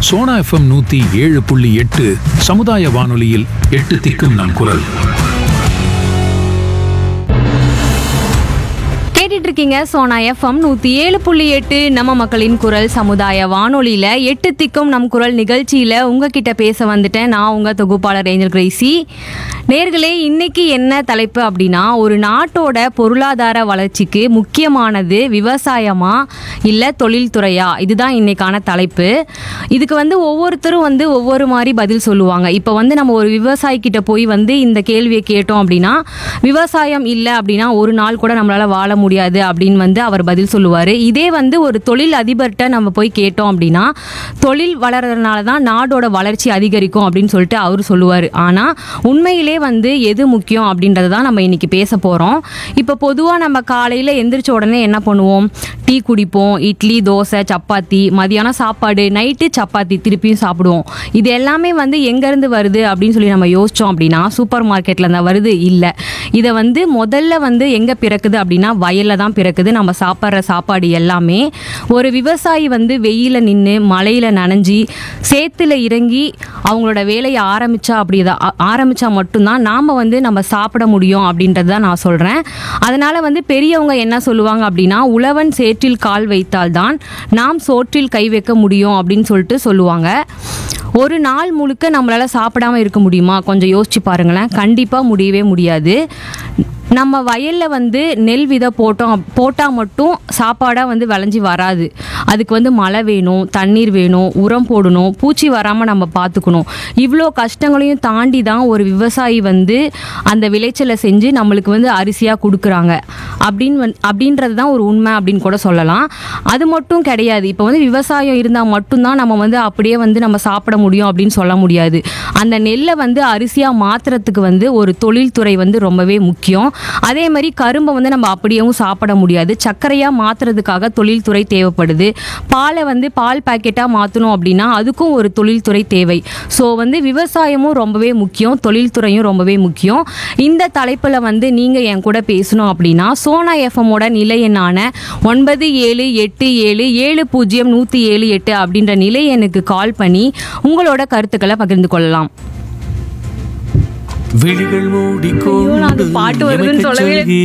Sona FM 107.8 சமுதாய வானொலியில் 8 திக்கும் நம் குரல். கேட்டுட்டு இருக்கீங்க சோனா எஃப்எம் 107.8 நம்ம மக்களின் குரல் சமுதாய வானொலியில 8 திக்கும் நம் குரல் நிகழ்ச்சியில உங்ககிட்ட பேச வந்துட்டேன். நான் உங்க தொகுப்பாளர் ஏஞ்சல் கிரேசி. நேர்களே, இன்னைக்கு என்ன தலைப்பு அப்படின்னா, ஒரு நாட்டோட பொருளாதார வளர்ச்சிக்கு முக்கியமானது விவசாயமா இல்ல தொழில்துறையா, இதுதான் இன்னைக்கான தலைப்பு. இதுக்கு ஒவ்வொருத்தரும் ஒவ்வொரு மாதிரி பதில் சொல்லுவாங்க. இப்போ நம்ம ஒரு விவசாயி கிட்ட போய் இந்த கேள்வியை கேட்டோம் அப்படின்னா, விவசாயம் இல்லை அப்படின்னா ஒரு நாள் கூட நம்மளால வாழ முடியாது அப்படின்னு அவர் பதில் சொல்லுவாரு. இதே ஒரு தொழில் அதிபர்கிட்ட நம்ம போய் கேட்டோம் அப்படின்னா, தொழில் வளர்றதுனால தான் நாடோட வளர்ச்சி அதிகரிக்கும் அப்படின்னு சொல்லிட்டு அவர் சொல்லுவார். ஆனால் உண்மையிலே எது முக்கியம் அப்படின்றத தான் நம்ம இன்னைக்கு பேச போகிறோம். இப்போ பொதுவாக நம்ம காலையில் எந்திரிச்ச உடனே என்ன பண்ணுவோம்? டீ குடிப்போம், இட்லி, தோசை, சப்பாத்தி, மதியானம் சாப்பாடு, நைட்டு சப்பாத்தி, திருப்பியும் சாப்பிடுவோம். இது எல்லாமே எங்கேருந்து வருது அப்படின்னு சொல்லி நம்ம யோசித்தோம் அப்படின்னா, சூப்பர் மார்க்கெட்டில் தான் வருது. இல்லை, இதை முதல்ல எங்கே பிறக்குது அப்படின்னா வயலில் தான் பிறக்குது. நம்ம சாப்பிட்ற சாப்பாடு எல்லாமே ஒரு விவசாயி வெயில நின்று மழையில் நனைஞ்சி சேத்துல இறங்கி அவங்களோட வேலையை ஆரம்பித்தா மட்டும்தான் நாம் நம்ம சாப்பிட முடியும் அப்படின்றது தான் நான் சொல்கிறேன். அதனால் பெரியவங்க என்ன சொல்லுவாங்க அப்படின்னா, உழவன் சேற்றில் கால் வைத்தால்தான் நாம் சோற்றில் கை வைக்க முடியும் அப்படின்னு சொல்லிட்டு சொல்லுவாங்க. ஒரு நாள் முழுக்க நம்மளால் சாப்பிடாமல் இருக்க முடியுமா? கொஞ்சம் யோசிச்சு பாருங்களேன். கண்டிப்பாக முடியவே முடியாது. நம்ம வயலில் நெல் விதை போட்டால் மட்டும் சாப்பாடாக விளைஞ்சி வராது. அதுக்கு மழை வேணும், தண்ணீர் வேணும், உரம் போடணும், பூச்சி வராமல் நம்ம பார்த்துக்கணும். இவ்வளோ கஷ்டங்களையும் தாண்டி தான் ஒரு விவசாயி அந்த விளைச்சலை செஞ்சு நம்மளுக்கு அரிசியாக கொடுக்குறாங்க அப்படின்றது தான் ஒரு உண்மை அப்படின்னு கூட சொல்லலாம். அது மட்டும் கிடையாது. இப்போ விவசாயம் இருந்தால் மட்டும்தான் நம்ம அப்படியே நம்ம சாப்பிட முடியும் அப்படின்னு சொல்ல முடியாது. அந்த நெல்லை அரிசியாக மாற்றுறதுக்கு ஒரு தொழில்துறை ரொம்பவே முக்கியம். அதே மாதிரி கரும்பை நம்ம அப்படியேவும் சாப்பிட முடியாது. சர்க்கரையாக மாற்றுறதுக்காக தொழில்துறை தேவைப்படுது. பாலை பால் பாக்கெட்டாக மாற்றணும் அப்படின்னா அதுக்கும் ஒரு தொழில்துறை தேவை. ஸோ விவசாயமும் ரொம்பவே முக்கியம், தொழில்துறையும் ரொம்பவே முக்கியம். இந்த தலைப்பில் நீங்கள் என் கூட பேசணும் அப்படின்னா சோனா எஃப்எம்மோட நிலை எண்ணான 9787700178 அப்படின்ற நிலை எண்ணுக்கு கால் பண்ணி உங்களோட கருத்துக்களை பகிர்ந்து கொள்ளலாம். விழிகள் மூடிக்கொண்டு பாட்டு வருதுன்னு சொல்லவே